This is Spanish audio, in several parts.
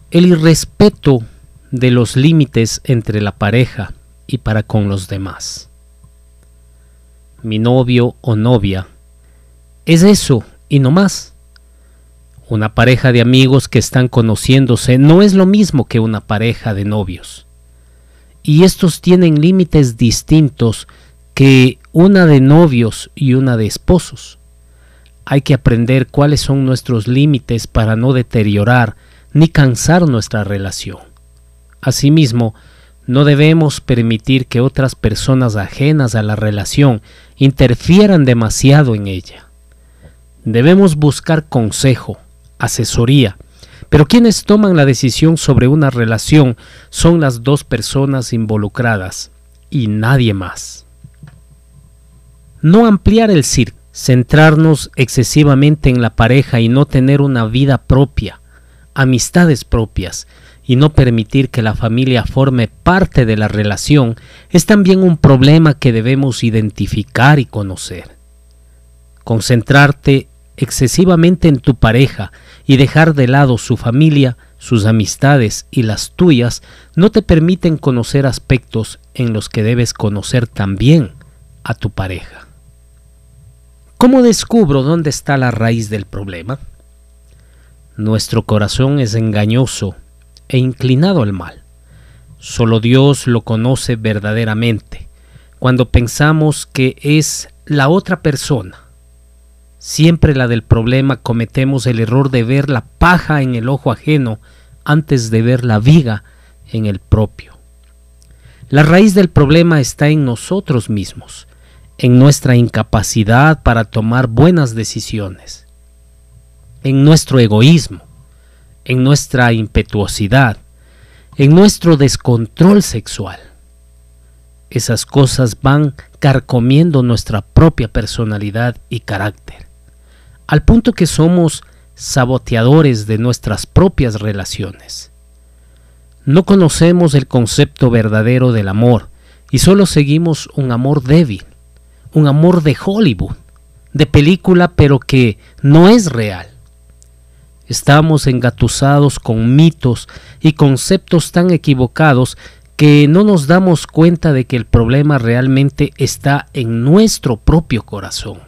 El irrespeto de los límites entre la pareja y para con los demás. Mi novio o novia es eso y no más. Una pareja de amigos que están conociéndose no es lo mismo que una pareja de novios. Y estos tienen límites distintos que una de novios y una de esposos. Hay que aprender cuáles son nuestros límites para no deteriorar ni cansar nuestra relación. Asimismo, no debemos permitir que otras personas ajenas a la relación interfieran demasiado en ella. Debemos buscar consejo, asesoría, pero quienes toman la decisión sobre una relación son las dos personas involucradas y nadie más. No ampliar el círculo, centrarnos excesivamente en la pareja y no tener una vida propia, amistades propias y no permitir que la familia forme parte de la relación es también un problema que debemos identificar y conocer. Concentrarte excesivamente en tu pareja y dejar de lado su familia, sus amistades y las tuyas no te permiten conocer aspectos en los que debes conocer también a tu pareja. ¿Cómo descubro dónde está la raíz del problema? Nuestro corazón es engañoso e inclinado al mal. Solo Dios lo conoce verdaderamente. Cuando pensamos que es la otra persona, siempre la del problema, cometemos el error de ver la paja en el ojo ajeno antes de ver la viga en el propio. La raíz del problema está en nosotros mismos, en nuestra incapacidad para tomar buenas decisiones, en nuestro egoísmo, en nuestra impetuosidad, en nuestro descontrol sexual. Esas cosas van carcomiendo nuestra propia personalidad y carácter, al punto que somos saboteadores de nuestras propias relaciones. No conocemos el concepto verdadero del amor y solo seguimos un amor débil, un amor de Hollywood, de película, pero que no es real. Estamos engatusados con mitos y conceptos tan equivocados que no nos damos cuenta de que el problema realmente está en nuestro propio corazón.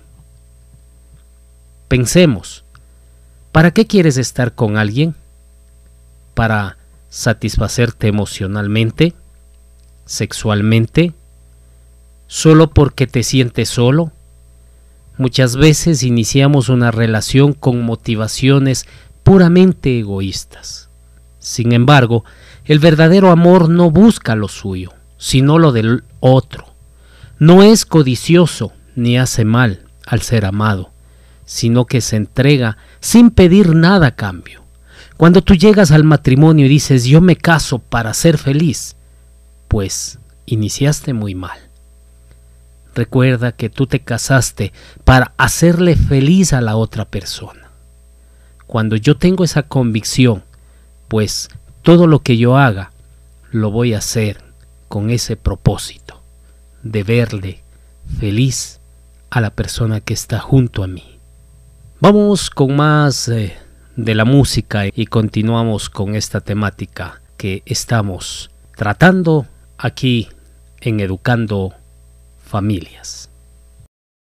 Pensemos, ¿para qué quieres estar con alguien? ¿Para satisfacerte emocionalmente, sexualmente, solo porque te sientes solo? Muchas veces iniciamos una relación con motivaciones puramente egoístas. Sin embargo, el verdadero amor no busca lo suyo, sino lo del otro. No es codicioso ni hace mal al ser amado, sino que se entrega sin pedir nada a cambio. Cuando tú llegas al matrimonio y dices yo me caso para ser feliz, pues iniciaste muy mal. Recuerda que tú te casaste para hacerle feliz a la otra persona. Cuando yo tengo esa convicción, pues todo lo que yo haga lo voy a hacer con ese propósito de verle feliz a la persona que está junto a mí. Vamos con más de la música y continuamos con esta temática que estamos tratando aquí en Educando Familias.